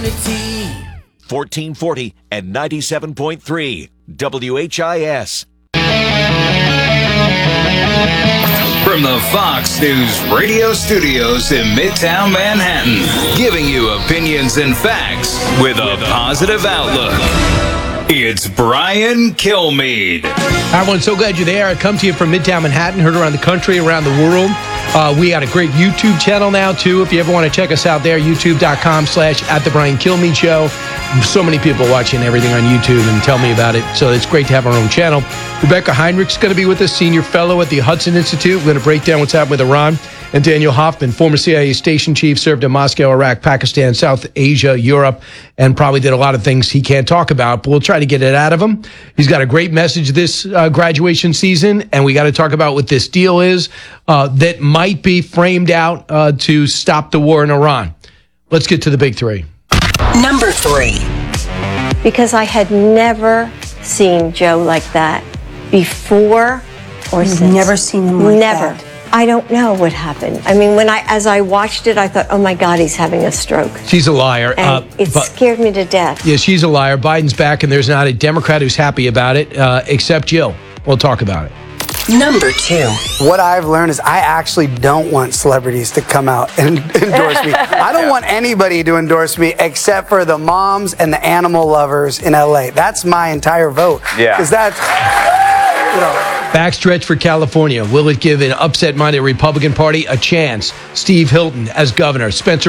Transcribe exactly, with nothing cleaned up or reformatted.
unity. fourteen forty and ninety-seven point three W H I S. From the Fox News radio studios in Midtown Manhattan, giving you opinions and facts with a positive outlook. It's Brian Kilmeade. Hi, everyone. So glad you're there. I come to you from Midtown Manhattan, heard around the country, around the world. Uh, we got a great YouTube channel now, too. If you ever want to check us out there, youtube.com slash at the Brian Kilmeade Show. So many people watching everything on YouTube and tell me about it. So it's great to have our own channel. Rebecca Heinrich's going to be with us, senior fellow at the Hudson Institute. We're going to break down what's happening with Iran. And Daniel Hoffman, former C I A station chief, served in Moscow, Iraq, Pakistan, South Asia, Europe, and probably did a lot of things he can't talk about, but we'll try to get it out of him. He's got a great message this uh, graduation season, and we got to talk about what this deal is uh, that might be framed out uh, to stop the war in Iran. Let's get to the big three. Number three. Because I had never seen Joe like that before or You've since. never seen him like never. that. I don't know what happened. I mean, when I as I watched it, I thought, oh my God, he's having a stroke. She's a liar. And uh, it but, scared me to death. Yeah, she's a liar. Biden's back, and there's not a Democrat who's happy about it, uh, except Jill. We'll talk about it. Number two. What I've learned is I actually don't want celebrities to come out and endorse me. I don't want anybody to endorse me except for the moms and the animal lovers in L A. That's my entire vote. Yeah. Because that's, you know. Backstretch for California. Will it give an upset-minded Republican Party a chance? Steve Hilton as governor. Spencer